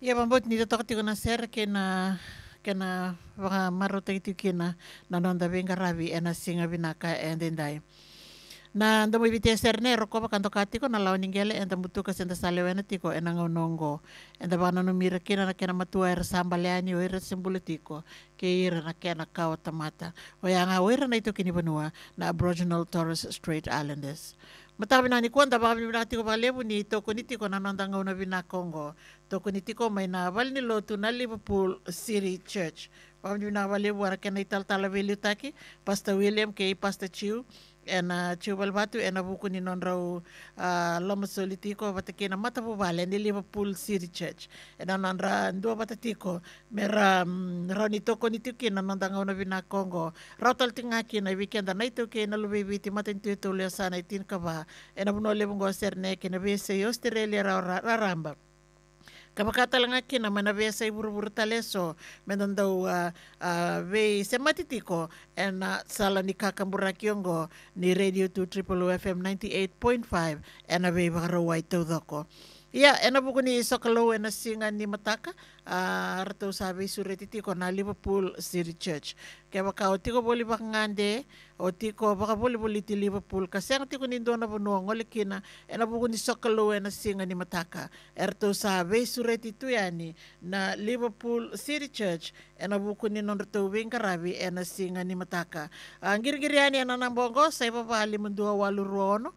Ia mambut ni toka tiko na ser kena waka marota itu kena na nonda venga ravi ena singa vinaka endendai. Na ndo mo vite ser ne roko pa kanto katiko na lao ningele enda mutuka senda salewena tiko ena ngonongo. Enda bana no mira kena na kena matua era sambaleani o era simbolo tiko ke ira na kena kawa tamata. O yanga o era na ito kini banua na Aboriginal Torres Strait Islanders. Matabi na ni kwanda baka binibina tiko pakalebu ni toko ni tiko na nonda ngauna vina Congo. Toko ni tiko may na wal ni lotu na Liverpool City Church. Baka binibina pakalebu wara kena ital-tala velu taki. Pastor William ke Pastor Chiu. Chiu balbatu buku ni non rau loma solitiko batake na mata po vale ni Liverpool City Church. Non ra ndua batatiko mera rau ni toko ni tiki na non danga una vina Congo. Rau tal tinga ki na weekend na ito ke na lubi biti mata intu ito lea sana itin kaba. Buno lebungo serne ke na bese Australia rau raramba. Kapakata lang aki na manabe sa iburu-buru taleso menandau ve sematitiko sala ni kakambura kiongo ni Radio 2 Triple FM 98.5 ve bakarawai taudako. Ia, buku ni Sokalo singa ni Mataka, rato sabi suretiti ko na Liverpool City Church. Kaya baka o tiko boli baka ngande, o tiko baka boli ti Liverpool. Kasi ang tiko ni doon na bunuang olikina, buku ni Sokalo singa ni Mataka. Rato sabi suretiti yani na Liverpool City Church, buku ni non rato wingkarabi singa ni Mataka. Ang giri-giri yani ang bongo, sa ipapahali mundua waluruono,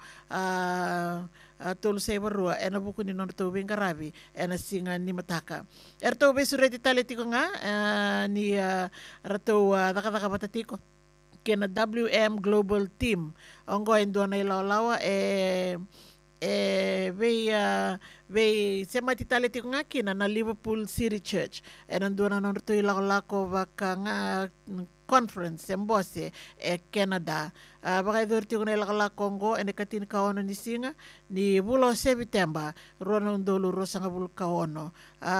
tolu sa ibarua buku ni non tubing karabi singa ni Mataka erto besureti taletiko nga ni rato taka batatiko kena WM Global Team ongo endo na ilalawa ve semati taletiko nga kina na Liverpool City Church endo na non rato ilako baka nga conference embose Canada. Baka idorti ko na ilakala Congo katin kaono ni singa ni bulo September rono ndolo rosa nga bulo kaono.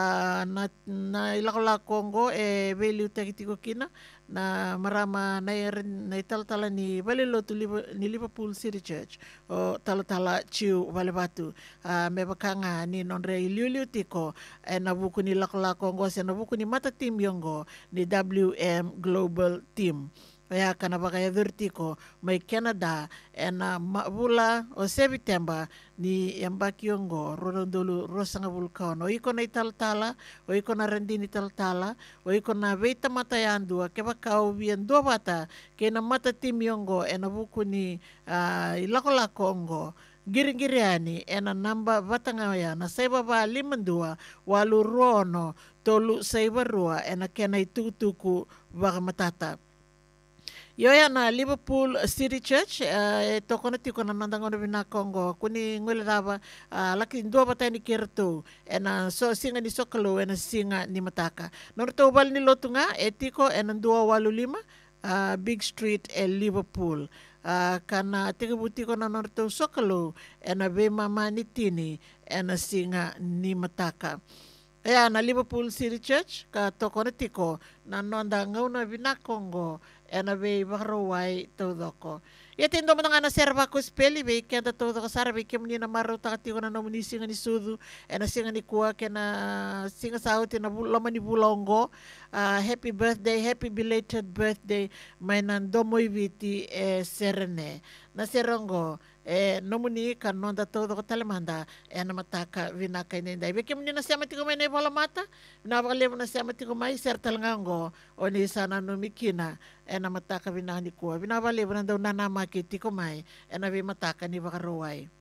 Na ilakala Congo velu takitiko kina na marama na italtala ni balilo ni Liverpool City Church o talatala chiu balebatu. Me baka nga ni nonre iliuliu tiko na buku ni ilakala Congo na buku ni mata team yongo ni WM Global Team. Kaya kana baka vertiko may Canada bula o September ni yambakiongo rodondolu rosanga vulkano o iko na italtala o iko na rendi ni taltala o iko na veita matayandua ke baka ubian dua bata ke na mata timiongo buku ni ilako-lakongo giri-giriani namba batangaya na saibaba limandua walurono tolu saibarua kena itutuku baka matata. Yoya na Liverpool City Church toko na tiko na nandango na binakongo kuni ngule daba laki dua batay ni kirto so singa ni Sokalo singa ni Mataka norto bal ni lotu nga tiko dua walu lima Big Street Liverpool kana tiga butiko na norto Sokalo be mama ni tini singa ni Mataka. Na Liverpool City Church ka toko na tiko na nandango na binakongo be bakarawai taudoko. Tindo mo nga na serva ko speli be kaya taudoko sara be kaya na maro takati ko na namuni singa ni Sudu singa ni Kuwa kaya singa sa uti na lama ni Bulongo. Happy birthday, happy belated birthday may nandomoy viti serene. Na serongo nomuni kan nonda todo ko talamanda na mataka vinaka inday be kim ni na siya matiko may na bola mata na bakale na siya matiko may ser talangango o ni sana no mikina na mataka vinani ko binabale na daw na namakiti ko may be mataka ni bakaruway.